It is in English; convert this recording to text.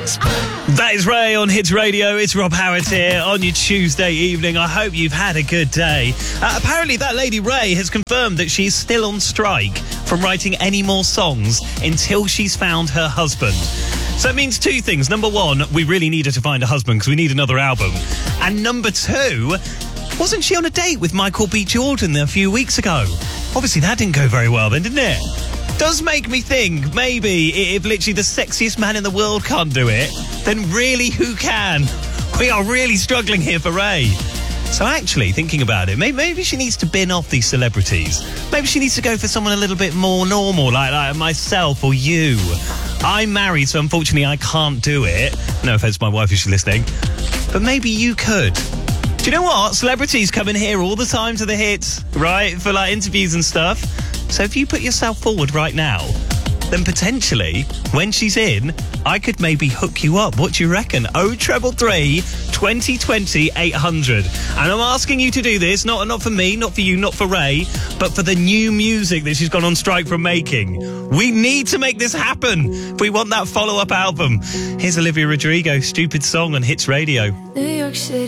That is Ray on Hits Radio. It's Rob Howard here on your Tuesday evening. I hope you've had a good day. Apparently that lady Ray has confirmed that she's still on strike from writing any more songs until she's found her husband. So it means two things. Number one, we really need her to find a husband because we need another album. And number two, wasn't she on a date with Michael B. Jordan a few weeks ago? Obviously that didn't go very well then, didn't it? Does make me think maybe if literally the sexiest man in the world can't do it, then really who can? We are really struggling here for Ray. So actually, thinking about it, maybe she needs to bin off these celebrities. Maybe she needs to go for someone a little bit more normal, like myself or you. I'm married, so unfortunately I can't do it. No offence to my wife if she's listening. But maybe you could. Do you know what? Celebrities come in here all the time to the hits, right? For like interviews and stuff. So if you put yourself forward right now, then potentially, when she's in, I could maybe hook you up. What do you reckon? 0333 2020 800. And I'm asking you to do this, not for me, not for you, not for Ray, but for the new music that she's gone on strike from making. We need to make this happen if we want that follow-up album. Here's Olivia Rodrigo, Stupid Song on Hits Radio. New York City.